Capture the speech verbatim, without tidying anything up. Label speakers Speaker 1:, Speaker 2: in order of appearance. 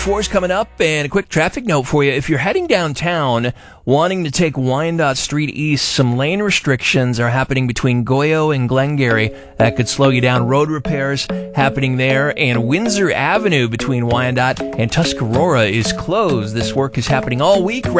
Speaker 1: Four's coming up, and a quick traffic note for you. If you're heading downtown, wanting to take Wyandotte Street East, some lane restrictions are happening between Goyo and Glengarry. That could slow you down. Road repairs happening there, and Windsor Avenue between Wyandotte and Tuscarora is closed. This work is happening all week.